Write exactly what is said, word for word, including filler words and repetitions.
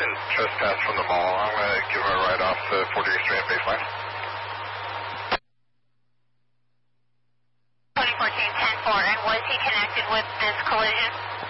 just passed from the mall. I'm going to give her a ride off the forty-eighth Street baseline. twenty fourteen ten four, and was he connected with this collision?